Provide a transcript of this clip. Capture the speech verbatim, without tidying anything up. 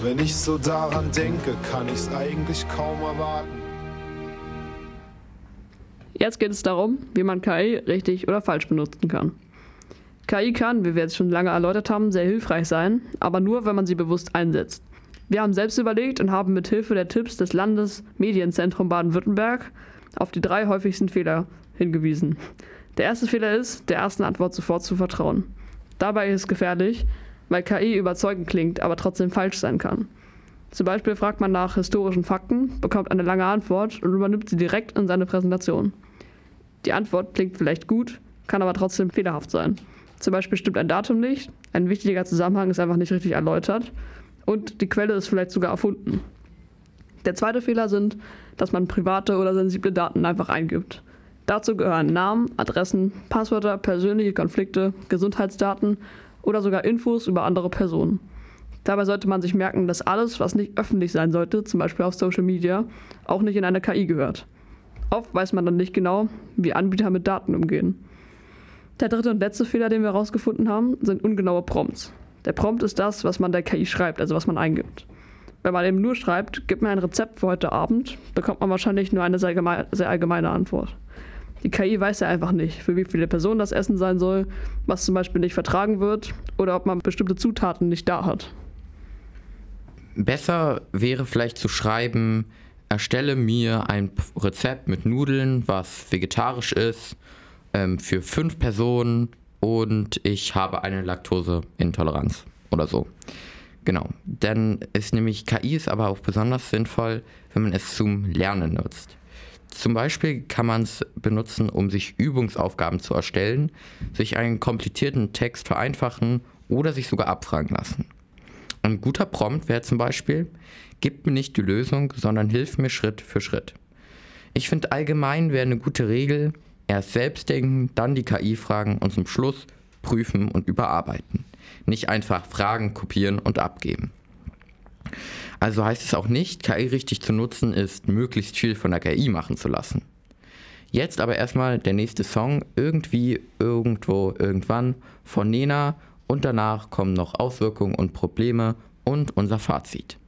Wenn ich so daran denke, kann ich's eigentlich kaum erwarten. Jetzt geht es darum, wie man K I richtig oder falsch benutzen kann. K I kann, wie wir jetzt schon lange erläutert haben, sehr hilfreich sein, aber nur, wenn man sie bewusst einsetzt. Wir haben selbst überlegt und haben mit Hilfe der Tipps des Landesmedienzentrum Baden-Württemberg auf die drei häufigsten Fehler hingewiesen. Der erste Fehler ist, der ersten Antwort sofort zu vertrauen. Dabei ist es gefährlich, weil K I überzeugend klingt, aber trotzdem falsch sein kann. Zum Beispiel fragt man nach historischen Fakten, bekommt eine lange Antwort und übernimmt sie direkt in seine Präsentation. Die Antwort klingt vielleicht gut, kann aber trotzdem fehlerhaft sein. Zum Beispiel stimmt ein Datum nicht, ein wichtiger Zusammenhang ist einfach nicht richtig erläutert und die Quelle ist vielleicht sogar erfunden. Der zweite Fehler sind, dass man private oder sensible Daten einfach eingibt. Dazu gehören Namen, Adressen, Passwörter, persönliche Konflikte, Gesundheitsdaten oder sogar Infos über andere Personen. Dabei sollte man sich merken, dass alles, was nicht öffentlich sein sollte, zum Beispiel auf Social Media, auch nicht in eine K I gehört. Oft weiß man dann nicht genau, wie Anbieter mit Daten umgehen. Der dritte und letzte Fehler, den wir herausgefunden haben, sind ungenaue Prompts. Der Prompt ist das, was man der K I schreibt, also was man eingibt. Wenn man eben nur schreibt, gib mir ein Rezept für heute Abend, bekommt man wahrscheinlich nur eine sehr, geme- sehr allgemeine Antwort. Die K I weiß ja einfach nicht, für wie viele Personen das Essen sein soll, was zum Beispiel nicht vertragen wird oder ob man bestimmte Zutaten nicht da hat. Besser wäre vielleicht zu schreiben, erstelle mir ein Rezept mit Nudeln, was vegetarisch ist, ähm, für fünf Personen und ich habe eine Laktoseintoleranz oder so. Genau, denn ist nämlich K I ist aber auch besonders sinnvoll, wenn man es zum Lernen nutzt. Zum Beispiel kann man es benutzen, um sich Übungsaufgaben zu erstellen, sich einen komplizierten Text vereinfachen oder sich sogar abfragen lassen. Ein guter Prompt wäre zum Beispiel, gib mir nicht die Lösung, sondern hilf mir Schritt für Schritt. Ich finde allgemein wäre eine gute Regel, erst selbst denken, dann die K I fragen und zum Schluss prüfen und überarbeiten. Nicht einfach Fragen kopieren und abgeben. Also heißt es auch nicht, K I richtig zu nutzen ist, möglichst viel von der K I machen zu lassen. Jetzt aber erstmal der nächste Song, Irgendwie, Irgendwo, Irgendwann von Nena und danach kommen noch Auswirkungen und Probleme und unser Fazit.